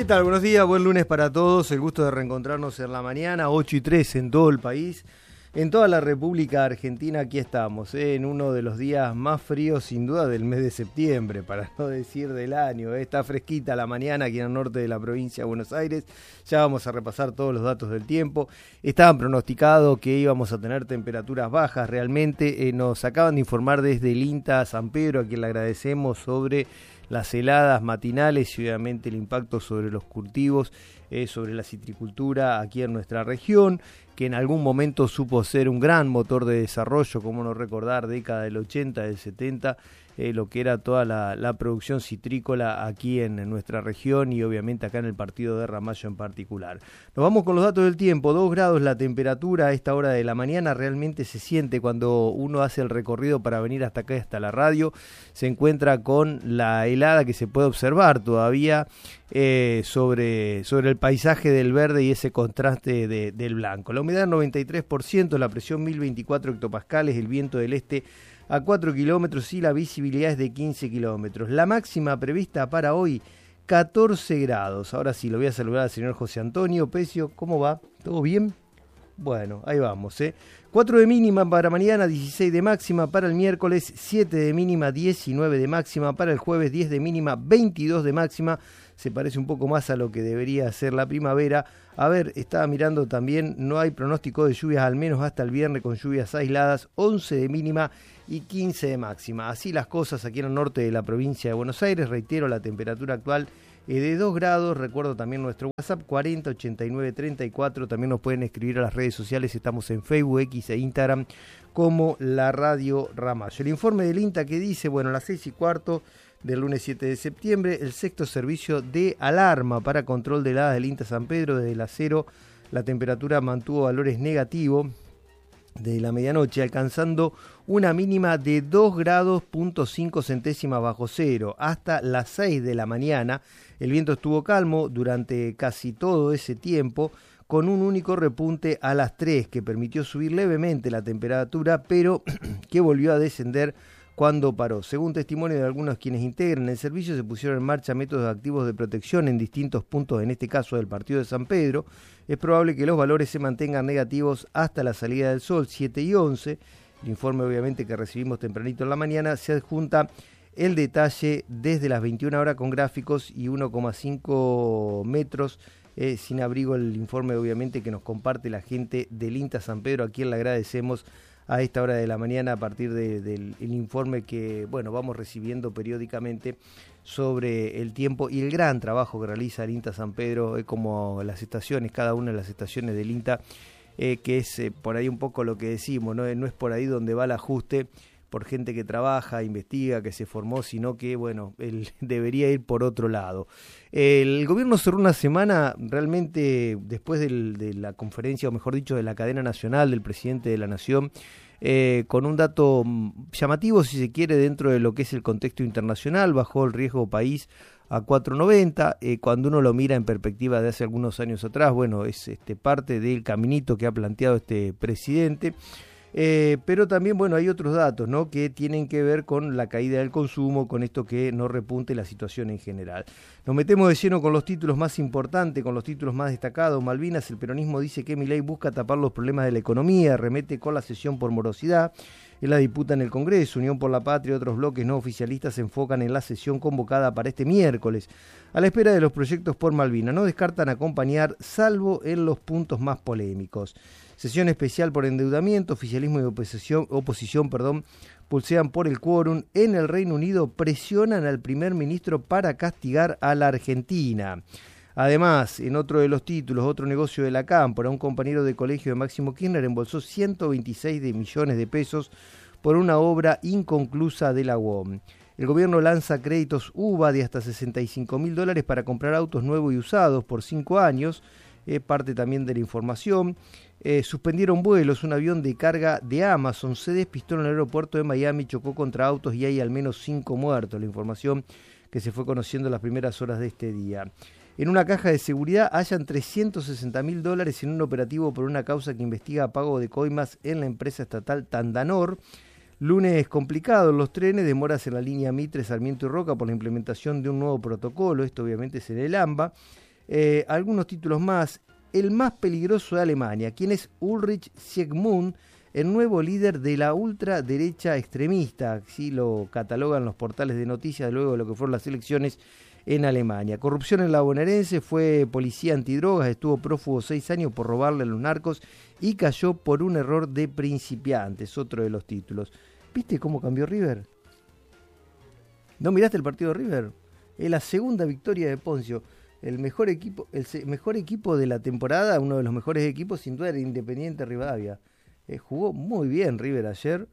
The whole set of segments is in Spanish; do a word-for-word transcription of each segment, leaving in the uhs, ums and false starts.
¿Qué tal? Buenos días, buen lunes para todos. El gusto de reencontrarnos en la mañana, ocho y tres en todo el país. En toda la República Argentina aquí estamos, ¿eh? En uno de los días más fríos sin duda del mes de septiembre, para no decir del año. ¿eh? Está fresquita la mañana aquí en el norte de la provincia de Buenos Aires. Ya vamos a repasar todos los datos del tiempo. Estaban pronosticados que íbamos a tener temperaturas bajas realmente. Eh, nos acaban de informar desde el INTA San Pedro, a quien le agradecemos, sobre las heladas matinales y obviamente el impacto sobre los cultivos, eh, sobre la citricultura aquí en nuestra región, que en algún momento supo ser un gran motor de desarrollo, como no recordar, década del ochenta, del setenta, eh, lo que era toda la, la producción citrícola aquí en, en nuestra región y obviamente acá en el partido de Ramallo en particular. Nos vamos con los datos del tiempo. Dos grados la temperatura a esta hora de la mañana. Realmente se siente cuando uno hace el recorrido para venir hasta acá, hasta la radio. Se encuentra con la helada que se puede observar todavía eh, sobre, sobre el paisaje del verde y ese contraste de, del blanco. La humedad noventa y tres por ciento, la presión mil veinticuatro hectopascales, el viento del este a cuatro kilómetros y la visibilidad es de quince kilómetros. La máxima prevista para hoy, catorce grados. Ahora sí, lo voy a saludar al señor José Antonio Pecio. ¿Cómo va? ¿Todo bien? Bueno, ahí vamos, ¿eh? cuatro de mínima para mañana, dieciséis de máxima para el miércoles, siete de mínima, diecinueve de máxima para el jueves, diez de mínima, veintidós de máxima. Se parece un poco más a lo que debería ser la primavera. A ver, estaba mirando también, no hay pronóstico de lluvias al menos hasta el viernes, con lluvias aisladas, once de mínima y quince de máxima. Así las cosas aquí en el norte de la provincia de Buenos Aires. Reitero, la temperatura actual es de dos grados. Recuerdo también nuestro WhatsApp cuarenta ochenta y nueve treinta y cuatro. También nos pueden escribir a las redes sociales. Estamos en Facebook, X e Instagram como La Radio Ramallo. El informe del INTA que dice, bueno, a las seis y cuarto del lunes siete de septiembre, el sexto servicio de alarma para control de heladas del INTA San Pedro. Desde las cero la temperatura mantuvo valores negativos de la medianoche, alcanzando una mínima de dos grados punto cinco centésimas bajo cero. Hasta las seis de la mañana el viento estuvo calmo durante casi todo ese tiempo, con un único repunte a las tres que permitió subir levemente la temperatura, pero que volvió a descender cuando paró. Según testimonio de algunos quienes integran el servicio, se pusieron en marcha métodos activos de protección en distintos puntos, en este caso del partido de San Pedro. Es probable que los valores se mantengan negativos hasta la salida del sol, siete y once. El informe obviamente que recibimos tempranito en la mañana se adjunta el detalle desde las veintiuna horas con gráficos y uno coma cinco metros eh, sin abrigo. El informe obviamente que nos comparte la gente del INTA San Pedro, a quien le agradecemos a esta hora de la mañana a partir de, del el informe que bueno vamos recibiendo periódicamente sobre el tiempo y el gran trabajo que realiza el INTA San Pedro, eh, como las estaciones, cada una de las estaciones del INTA, eh, que es eh, por ahí un poco lo que decimos, ¿no? no es por ahí donde va el ajuste por gente que trabaja, investiga, que se formó, sino que, bueno, él debería ir por otro lado. El gobierno cerró una semana realmente después del, de la conferencia, o mejor dicho, de la cadena nacional del presidente de la Nación, eh, con un dato llamativo, si se quiere, dentro de lo que es el contexto internacional. Bajó el riesgo país a cuatro noventa, eh, cuando uno lo mira en perspectiva de hace algunos años atrás, bueno, es este, parte del caminito que ha planteado este presidente. Eh, pero también, bueno, hay otros datos, ¿no?, que tienen que ver con la caída del consumo, con esto que no repunte la situación en general. Nos metemos de lleno con los títulos más importantes, con los títulos más destacados. Malvinas, el peronismo dice que Milei busca tapar los problemas de la economía, remete con la cesión por morosidad. En la disputa en el Congreso, Unión por la Patria y otros bloques no oficialistas se enfocan en la sesión convocada para este miércoles. A la espera de los proyectos por Malvinas, no descartan acompañar, salvo en los puntos más polémicos. Sesión especial por endeudamiento, oficialismo y oposición, oposición perdón, pulsean por el quórum. En el Reino Unido presionan al primer ministro para castigar a la Argentina. Además, en otro de los títulos, otro negocio de la cámpora, un compañero de colegio de Máximo Kirchner embolsó ciento veintiséis de millones de pesos por una obra inconclusa de la U O M. El gobierno lanza créditos U V A de hasta sesenta y cinco mil dólares para comprar autos nuevos y usados por cinco años. Eh, parte también de la información. Eh, suspendieron vuelos, un avión de carga de Amazon se despistó en el aeropuerto de Miami, chocó contra autos y hay al menos cinco muertos. La información que se fue conociendo en las primeras horas de este día. En una caja de seguridad hallan trescientos sesenta mil dólares en un operativo por una causa que investiga pago de coimas en la empresa estatal Tandanor. Lunes complicado en los trenes, demoras en la línea Mitre, Sarmiento y Roca por la implementación de un nuevo protocolo. Esto obviamente es en el AMBA. Eh, algunos títulos más. El más peligroso de Alemania. ¿Quién es Ulrich Siegmund? El nuevo líder de la ultraderecha extremista. Así lo catalogan los portales de noticias luego de lo que fueron las elecciones en Alemania. Corrupción en la bonaerense, fue policía antidrogas, estuvo prófugo seis años por robarle a los narcos y cayó por un error de principiantes. Otro de los títulos. ¿Viste cómo cambió River? ¿No miraste el partido de River? Es la segunda victoria de Poncio. El mejor equipo, el mejor equipo de la temporada, uno de los mejores equipos, sin duda era Independiente Rivadavia. Eh, jugó muy bien River ayer.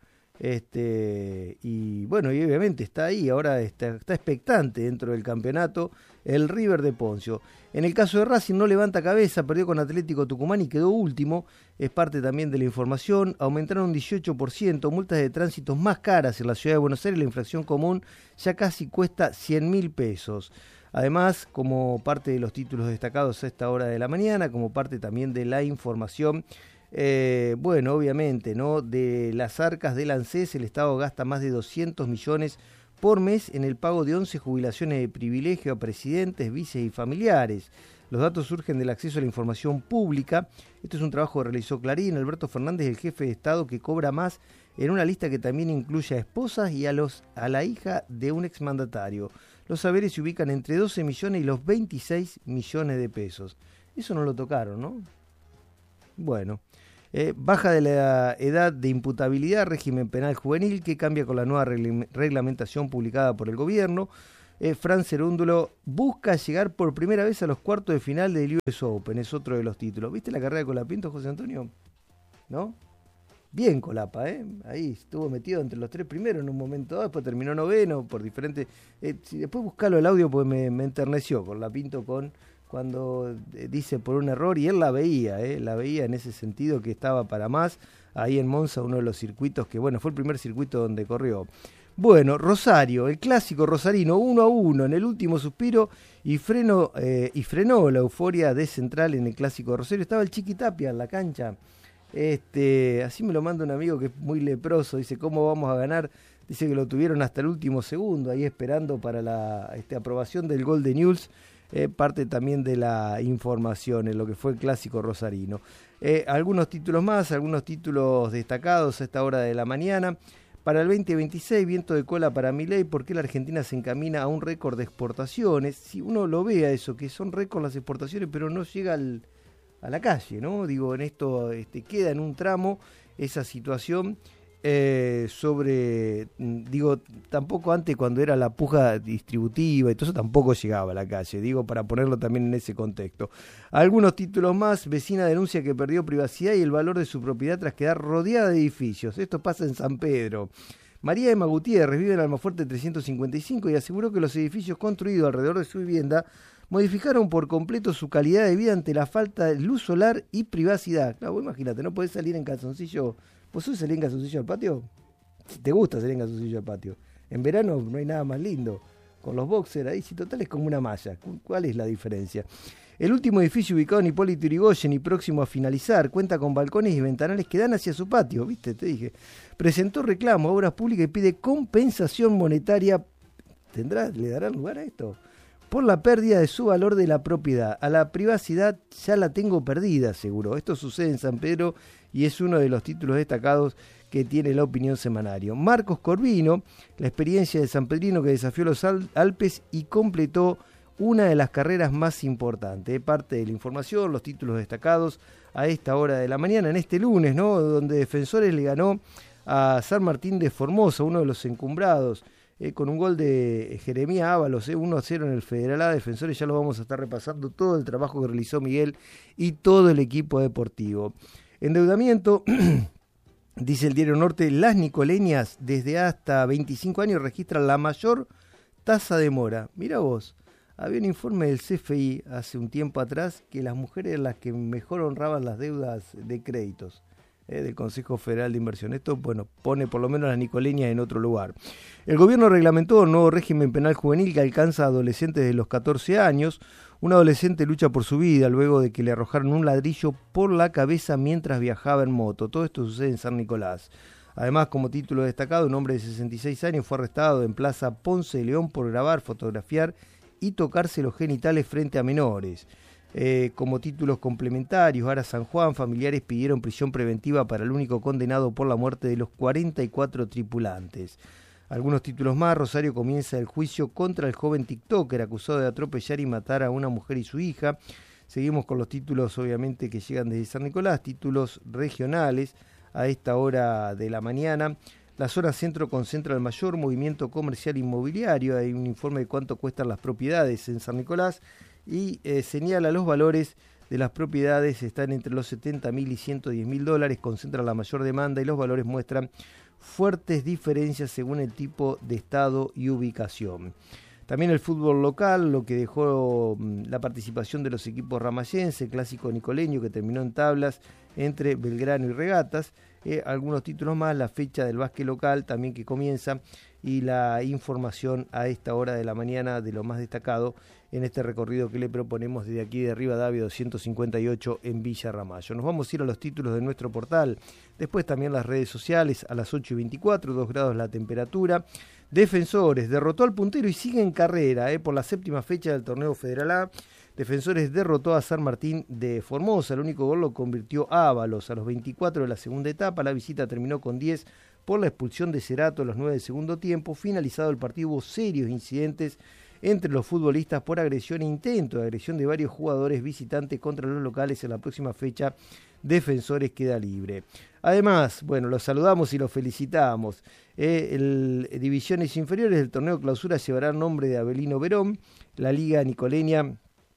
Este, y bueno, y obviamente está ahí, ahora está, está expectante dentro del campeonato el River de Poncio. En el caso de Racing no levanta cabeza, perdió con Atlético Tucumán y quedó último, es parte también de la información. Aumentaron un dieciocho por ciento, multas de tránsito más caras en la ciudad de Buenos Aires, la infracción común ya casi cuesta cien mil pesos. Además, como parte de los títulos destacados a esta hora de la mañana, como parte también de la información, Eh, bueno, obviamente, ¿no? De las arcas del ANSES, el Estado gasta más de doscientos millones por mes en el pago de once jubilaciones de privilegio a presidentes, vices y familiares. Los datos surgen del acceso a la información pública. Esto es un trabajo que realizó Clarín. Alberto Fernández, el jefe de Estado que cobra más, en una lista que también incluye a esposas y a, los, a la hija de un exmandatario. Los saberes se ubican entre doce millones y los veintiséis millones de pesos. Eso no lo tocaron, ¿no? Bueno, eh, baja de la edad de imputabilidad, régimen penal juvenil que cambia con la nueva regl- reglamentación publicada por el gobierno. Eh, Fran Cerúndulo busca llegar por primera vez a los cuartos de final del U S Open, es otro de los títulos. ¿Viste la carrera de Colapinto, José Antonio? ¿No? Bien Colapa, ¿eh? Ahí estuvo metido entre los tres primeros en un momento dado, después terminó noveno por diferentes... Eh, si después buscalo el audio porque me, me enterneció con Colapinto con... cuando dice por un error, y él la veía, ¿eh? la veía en ese sentido que estaba para más, ahí en Monza, uno de los circuitos que, bueno, fue el primer circuito donde corrió. Bueno, Rosario, el clásico rosarino, uno a uno en el último suspiro, y, freno, eh, y frenó la euforia de Central en el clásico de Rosario. Estaba el Chiqui Tapia en la cancha, este, así me lo manda un amigo que es muy leproso, dice, ¿cómo vamos a ganar? Dice que lo tuvieron hasta el último segundo, ahí esperando para la este, aprobación del gol de Newell's. Eh, parte también de la información en lo que fue el clásico rosarino. Eh, algunos títulos más, algunos títulos destacados a esta hora de la mañana. Para el veinte veintiséis, viento de cola para Milei, porque la Argentina se encamina a un récord de exportaciones. Si uno lo ve a eso, que son récord las exportaciones, pero no llega al, a la calle, ¿no? Digo, en esto este, queda en un tramo esa situación. Eh, sobre, digo, tampoco antes cuando era la puja distributiva y todo eso tampoco llegaba a la calle, digo, para ponerlo también en ese contexto. Algunos títulos más, vecina denuncia que perdió privacidad y el valor de su propiedad tras quedar rodeada de edificios. Esto pasa en San Pedro. María Emma Gutiérrez vive en Almafuerte trescientos cincuenta y cinco y aseguró que los edificios construidos alrededor de su vivienda modificaron por completo su calidad de vida ante la falta de luz solar y privacidad. Claro, vos imagínate, no podés salir en calzoncillo. ¿Vos sos salir en calzoncillo al patio? ¿Te gusta salir en calzoncillo al patio? En verano no hay nada más lindo. Con los boxers ahí, si total es como una malla. ¿Cuál es la diferencia? El último edificio ubicado en Hipólito Yrigoyen y próximo a finalizar, cuenta con balcones y ventanales que dan hacia su patio, ¿viste? Te dije. Presentó reclamo a Obras Públicas y pide compensación monetaria. ¿Tendrá, le darán lugar a esto? Por la pérdida de su valor de la propiedad. A la privacidad ya la tengo perdida, seguro. Esto sucede en San Pedro y es uno de los títulos destacados que tiene La Opinión Semanario. Marcos Corvino, la experiencia de sanpedrino que desafió los Alpes y completó una de las carreras más importantes. Parte de la información, los títulos destacados a esta hora de la mañana, en este lunes, ¿no? Donde Defensores le ganó a San Martín de Formosa, uno de los encumbrados. Eh, con un gol de Jeremías Ábalos, eh, uno a cero en el Federal A. Defensores, ya lo vamos a estar repasando, todo el trabajo que realizó Miguel y todo el equipo deportivo. Endeudamiento, dice el Diario Norte, las nicoleñas desde hasta veinticinco años registran la mayor tasa de mora. Mira vos, había un informe del C F I hace un tiempo atrás que las mujeres eran las que mejor honraban las deudas de créditos. Eh, del Consejo Federal de Inversión. Esto, bueno, pone por lo menos a las nicoleñas en otro lugar. El gobierno reglamentó un nuevo régimen penal juvenil que alcanza a adolescentes de los catorce años. Un adolescente lucha por su vida luego de que le arrojaron un ladrillo por la cabeza mientras viajaba en moto. Todo esto sucede en San Nicolás. Además, como título destacado, un hombre de sesenta y seis años fue arrestado en Plaza Ponce de León por grabar, fotografiar y tocarse los genitales frente a menores. Eh, como títulos complementarios, Ara San Juan, familiares pidieron prisión preventiva para el único condenado por la muerte de los cuarenta y cuatro tripulantes. Algunos títulos más, Rosario comienza el juicio contra el joven tiktoker acusado de atropellar y matar a una mujer y su hija. Seguimos con los títulos obviamente que llegan desde San Nicolás, títulos regionales a esta hora de la mañana. La zona centro concentra el mayor movimiento comercial inmobiliario, hay un informe de cuánto cuestan las propiedades en San Nicolás y eh, señala los valores de las propiedades están entre los setenta mil y ciento diez mil dólares, concentra la mayor demanda y los valores muestran fuertes diferencias según el tipo de estado y ubicación. También el fútbol local, lo que dejó la participación de los equipos ramayenses, el clásico nicoleño que terminó en tablas entre Belgrano y Regatas, eh, algunos títulos más, la fecha del básquet local también que comienza y la información a esta hora de la mañana de lo más destacado en este recorrido que le proponemos desde aquí de Rivadavia doscientos cincuenta y ocho en Villa Ramallo. Nos vamos a ir a los títulos de nuestro portal, después también las redes sociales a las ocho y veinticuatro, dos grados la temperatura. Defensores derrotó al puntero y sigue en carrera eh, por la séptima fecha del torneo Federal A. Defensores derrotó a San Martín de Formosa, el único gol lo convirtió Ábalos a los veinticuatro de la segunda etapa. La visita terminó con diez por la expulsión de Cerato a los nueve del segundo tiempo. Finalizado el partido hubo serios incidentes entre los futbolistas por agresión e intento de agresión de varios jugadores visitantes contra los locales. En la próxima fecha Defensores queda libre. Además, bueno, los saludamos y los felicitamos. Eh, el, el Divisiones Inferiores del torneo Clausura llevará el nombre de Avelino Verón. La Liga Nicoleña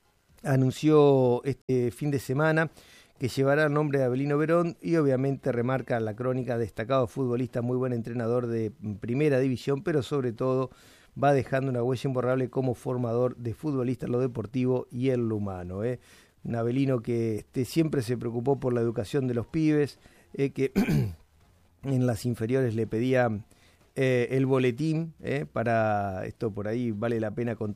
anunció este fin de semana que llevará el nombre de Avelino Verón y obviamente remarca la crónica destacado futbolista, muy buen entrenador de primera división, pero sobre todo va dejando una huella imborrable como formador de futbolistas en lo deportivo y en lo humano. Eh. Un Avelino que este, siempre se preocupó por la educación de los pibes, eh, que en las inferiores le pedía eh, el boletín, eh, para esto por ahí vale la pena contar.